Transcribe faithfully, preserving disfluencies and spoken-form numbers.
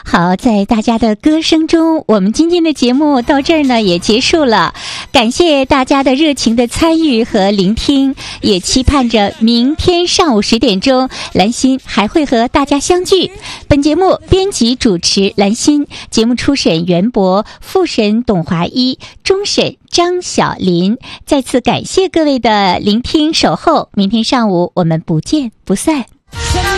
好，在大家的歌声中，我们今天的节目到这儿呢也结束了。感谢大家的热情的参与和聆听，也期盼着明天上午十点钟，兰心还会和大家相聚。本节目编辑主持兰心，节目初审袁博，副审董华一，终审张小林。再次感谢各位的聆听守候，明天上午我们不见不散。